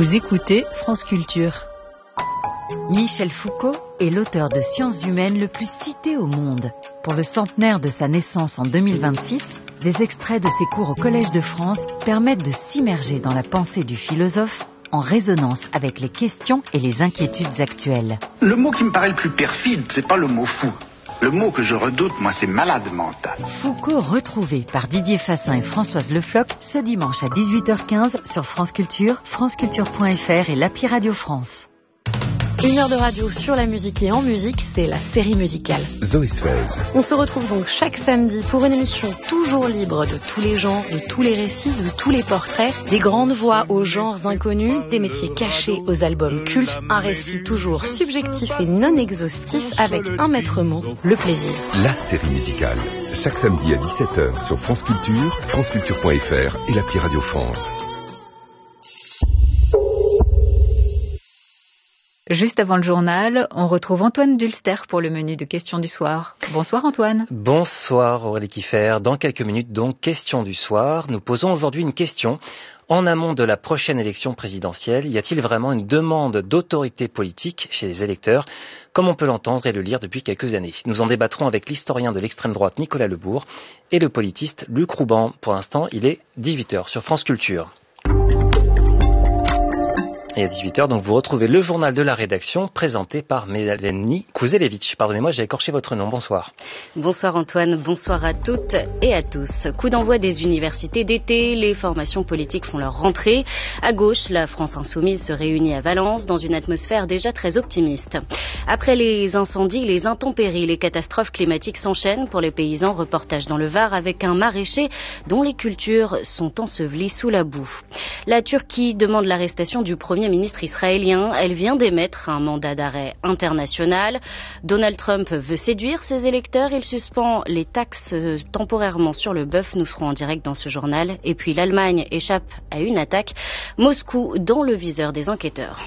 Vous écoutez France Culture. Michel Foucault est l'auteur de sciences humaines le plus cité au monde. Pour le centenaire de sa naissance en 2026, des extraits de ses cours au Collège de France permettent de s'immerger dans la pensée du philosophe en résonance avec les questions et les inquiétudes actuelles. Le mot qui me paraît le plus perfide, c'est pas le mot fou. Le mot que je redoute, moi, c'est malade mental. Foucault retrouvé par Didier Fassin et Françoise Le Floch ce dimanche à 18h15 sur France Culture, franceculture.fr et l'appli Radio France. Une heure de radio sur la musique et en musique, c'est la série musicale. Zoé Suez. On se retrouve donc chaque samedi pour une émission toujours libre de tous les genres, de tous les récits, de tous les portraits, des grandes voix aux genres inconnus, des métiers cachés aux albums cultes, un récit toujours subjectif et non exhaustif avec un maître mot, le plaisir. La série musicale. Chaque samedi à 17h sur France Culture, franceculture.fr et l'appli Radio France. Juste avant le journal, on retrouve Antoine Dulster pour le menu de questions du soir. Bonsoir Antoine. Bonsoir Aurélie Kiffer. Dans quelques minutes, donc, questions du soir. Nous posons aujourd'hui une question. En amont de la prochaine élection présidentielle, y a-t-il vraiment une demande d'autorité politique chez les électeurs, comme on peut l'entendre et le lire depuis quelques années? Nous en débattrons avec l'historien de l'extrême droite Nicolas Lebourg et le politiste Luc Rouban. Pour l'instant, il est 18h sur France Culture. Et à 18h, donc, vous retrouvez le journal de la rédaction présenté par Mélanie Kouzelevitch. Pardonnez-moi, j'ai écorché votre nom. Bonsoir. Bonsoir Antoine, bonsoir à toutes et à tous. Coup d'envoi des universités d'été, les formations politiques font leur rentrée. À gauche, la France Insoumise se réunit à Valence dans une atmosphère déjà très optimiste. Après les incendies, les intempéries, les catastrophes climatiques s'enchaînent pour les paysans. Reportage dans le Var avec un maraîcher dont les cultures sont ensevelies sous la boue. La Turquie demande l'arrestation du premier ministre israélien. Elle vient d'émettre un mandat d'arrêt international. Donald Trump veut séduire ses électeurs. Il suspend les taxes temporairement sur le bœuf. Nous serons en direct dans ce journal. Et puis l'Allemagne échappe à une attaque. Moscou dans le viseur des enquêteurs.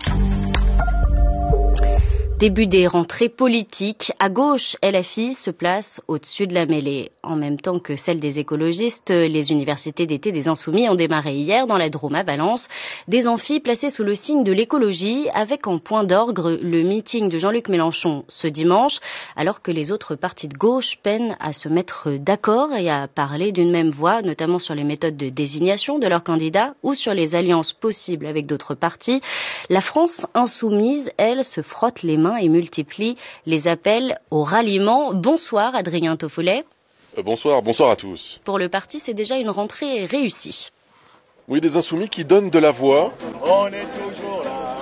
Début des rentrées politiques. À gauche, LFI se place au-dessus de la mêlée. En même temps que celle des écologistes, les universités d'été des Insoumis ont démarré hier dans la Drôme à Valence. Des amphis placés sous le signe de l'écologie, avec en point d'orgue le meeting de Jean-Luc Mélenchon ce dimanche, alors que les autres partis de gauche peinent à se mettre d'accord et à parler d'une même voix, notamment sur les méthodes de désignation de leurs candidats ou sur les alliances possibles avec d'autres partis. La France Insoumise, elle, se frotte les mains et multiplie les appels au ralliement. Bonsoir Adrien Toffolet. Bonsoir à tous. Pour le parti, c'est déjà une rentrée réussie. Oui, des insoumis qui donnent de la voix. On est toujours là,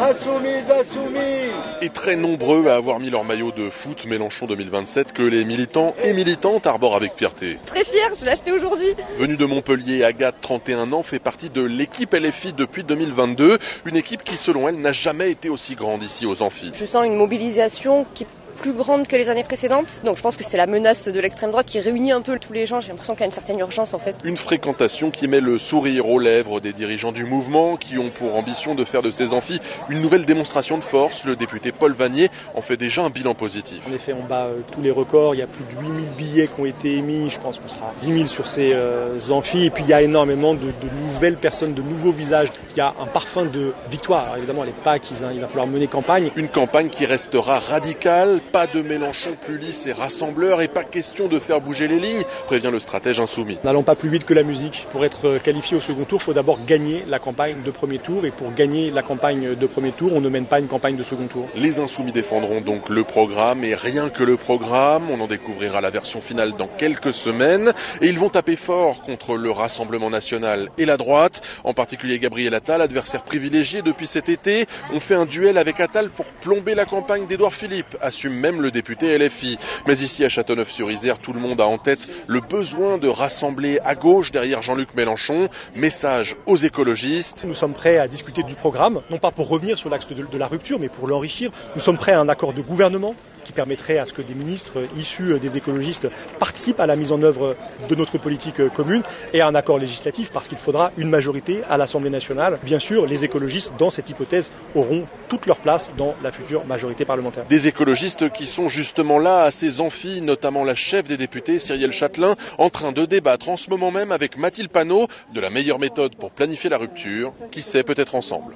insoumis. Et très nombreux à avoir mis leur maillot de foot Mélenchon 2027 que les militants et militantes arborent avec fierté. Très fier, je l'ai acheté aujourd'hui. Venue de Montpellier, Agathe, 31 ans, fait partie de l'équipe LFI depuis 2022. Une équipe qui, selon elle, n'a jamais été aussi grande ici aux amphis. Je sens une mobilisation qui est plus grande que les années précédentes. Donc je pense que c'est la menace de l'extrême droite qui réunit un peu tous les gens. J'ai l'impression qu'il y a une certaine urgence en fait. Une fréquentation qui met le sourire aux lèvres des dirigeants du mouvement qui ont pour ambition de faire de ces amphis une nouvelle démonstration de force. Le député Paul Vanier en fait déjà un bilan positif. En effet, on bat tous les records. Il y a plus de 8000 billets qui ont été émis. Je pense qu'on sera 10 000 sur ces amphis. Et puis il y a énormément de nouvelles personnes, de nouveaux visages. Il y a un parfum de victoire. Alors évidemment, elle n'est pas acquise. Il va falloir mener campagne. Une campagne qui restera radicale. Pas de Mélenchon plus lisse et rassembleur et pas question de faire bouger les lignes, prévient le stratège insoumis. N'allons pas plus vite que la musique. Pour être qualifié au second tour, il faut d'abord gagner la campagne de premier tour. Et pour gagner la campagne de premier tour, on ne mène pas une campagne de second tour. Les insoumis défendront donc le programme et rien que le programme. On en découvrira la version finale dans quelques semaines. Et ils vont taper fort contre le Rassemblement national et la droite, en particulier Gabriel Attal, adversaire privilégié depuis cet été. On fait un duel avec Attal pour plomber la campagne d'Édouard Philippe, assume même le député LFI. Mais ici à Châteauneuf-sur-Isère, tout le monde a en tête le besoin de rassembler à gauche derrière Jean-Luc Mélenchon. Message aux écologistes. Nous sommes prêts à discuter du programme, non pas pour revenir sur l'axe de la rupture, mais pour l'enrichir. Nous sommes prêts à un accord de gouvernement qui permettrait à ce que des ministres issus des écologistes participent à la mise en œuvre de notre politique commune et à un accord législatif parce qu'il faudra une majorité à l'Assemblée nationale. Bien sûr, les écologistes, dans cette hypothèse, auront toute leur place dans la future majorité parlementaire. Des écologistes journalistes qui sont justement là à ces amphis, notamment la chef des députés, Cyrielle Châtelain, en train de débattre en ce moment même avec Mathilde Panot de la meilleure méthode pour planifier la rupture. Qui sait, peut-être ensemble.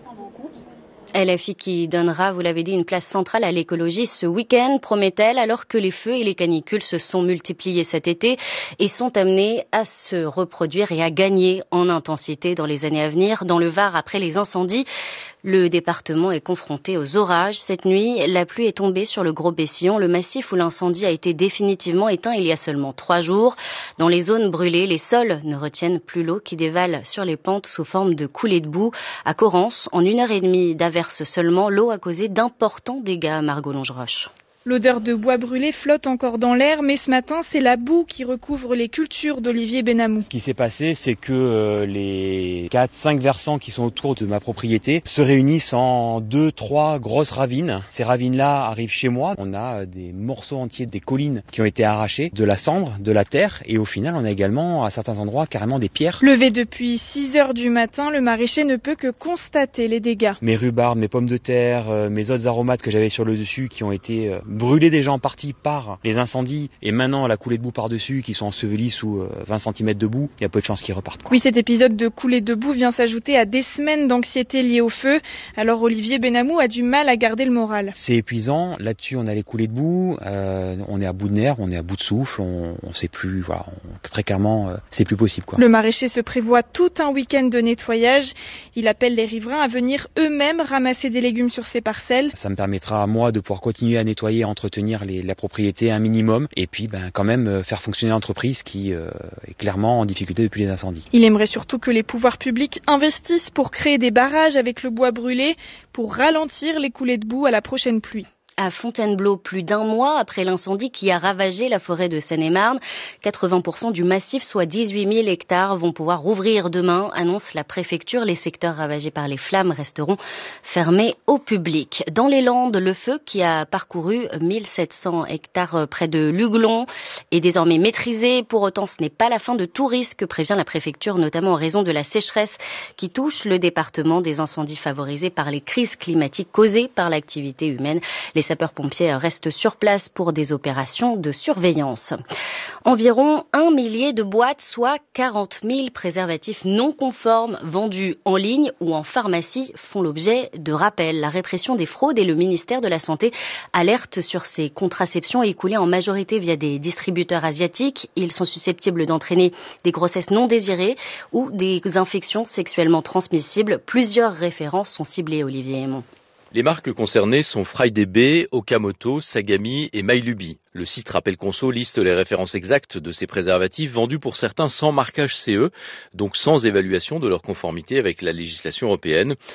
LFI qui donnera, vous l'avez dit, une place centrale à l'écologie ce week-end, promet-elle, alors que les feux et les canicules se sont multipliés cet été et sont amenés à se reproduire et à gagner en intensité dans les années à venir. Dans le Var, après les incendies, le département est confronté aux orages. Cette nuit, la pluie est tombée sur le Gros-Bessillon, le massif où l'incendie a été définitivement éteint il y a seulement 3 jours. Dans les zones brûlées, les sols ne retiennent plus l'eau qui dévale sur les pentes sous forme de coulées de boue. À Corrence, en 1h30 d'averse seulement, l'eau a causé d'importants dégâts à Margot Longeroche. L'odeur de bois brûlé flotte encore dans l'air, mais ce matin, c'est la boue qui recouvre les cultures d'Olivier Benamou. Ce qui s'est passé, c'est que les 4-5 versants qui sont autour de ma propriété se réunissent en 2-3 grosses ravines. Ces ravines-là arrivent chez moi. On a des morceaux entiers des collines qui ont été arrachés, de la cendre, de la terre, et au final, on a également, à certains endroits, carrément des pierres. Levé depuis 6h du matin, le maraîcher ne peut que constater les dégâts. Mes rhubarbes, mes pommes de terre, mes autres aromates que j'avais sur le dessus qui ont été brûlés déjà en partie par les incendies et maintenant la coulée de boue par-dessus qui sont ensevelis sous 20 cm de boue, il y a peu de chances qu'ils repartent. Oui, cet épisode de coulée de boue vient s'ajouter à des semaines d'anxiété liée au feu. Alors Olivier Benamou a du mal à garder le moral. C'est épuisant, là-dessus on a les coulées de boue, on est à bout de nerfs, on est à bout de souffle, on sait plus, voilà, très clairement c'est plus possible, quoi. Le maraîcher se prévoit tout un week-end de nettoyage. Il appelle les riverains à venir eux-mêmes ramasser des légumes sur ses parcelles. Ça me permettra à moi de pouvoir continuer à nettoyer, entretenir la propriété un minimum et puis quand même faire fonctionner l'entreprise qui est clairement en difficulté depuis les incendies. Il aimerait surtout que les pouvoirs publics investissent pour créer des barrages avec le bois brûlé pour ralentir les coulées de boue à la prochaine pluie. À Fontainebleau, plus d'un mois après l'incendie qui a ravagé la forêt de Seine-et-Marne, 80% du massif, soit 18 000 hectares, vont pouvoir rouvrir demain, annonce la préfecture. Les secteurs ravagés par les flammes resteront fermés au public. Dans les Landes, le feu qui a parcouru 1700 hectares près de Luglon est désormais maîtrisé. Pour autant, ce n'est pas la fin de tout risque, prévient la préfecture, notamment en raison de la sécheresse qui touche le département, des incendies favorisés par les crises climatiques causées par l'activité humaine. Les sapeurs-pompiers restent sur place pour des opérations de surveillance. Environ 1 millier de boîtes, soit 40 000 préservatifs non conformes vendus en ligne ou en pharmacie font l'objet de rappels. La répression des fraudes et le ministère de la Santé alertent sur ces contraceptions écoulées en majorité via des distributeurs asiatiques. Ils sont susceptibles d'entraîner des grossesses non désirées ou des infections sexuellement transmissibles. Plusieurs références sont ciblées, Olivier Aymon. Les marques concernées sont FryDB, Okamoto, Sagami et Mylubi. Le site Rappel Conso liste les références exactes de ces préservatifs vendus pour certains sans marquage CE, donc sans évaluation de leur conformité avec la législation européenne.